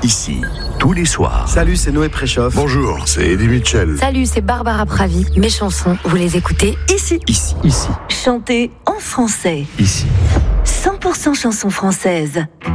ici, tous les soirs. Salut, c'est Noé Préchoff. Bonjour, c'est Eddie Mitchell. Salut, c'est Barbara Pravi. Mes chansons, vous les écoutez ici. Ici. Chantées en français. Ici. 100% chansons françaises.